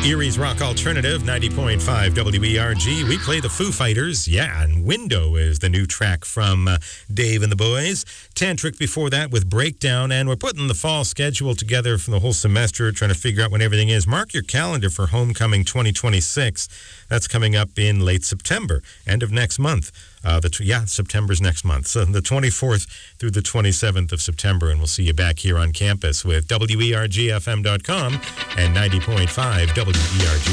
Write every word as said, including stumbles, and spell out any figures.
Erie's Rock Alternative, ninety point five W E R G. We play the Foo Fighters. Yeah, and Window is the new track from uh, Dave and the Boys. Tantric before that with Breakdown. And we're putting the fall schedule together for the whole semester, trying to figure out when everything is. Mark your calendar for Homecoming twenty twenty-six. That's coming up in late September, end of next month. Uh, the yeah, September's next month. So the twenty-fourth through the twenty-seventh of September, and we'll see you back here on campus with W E R G F M dot com and ninety point five W E R G.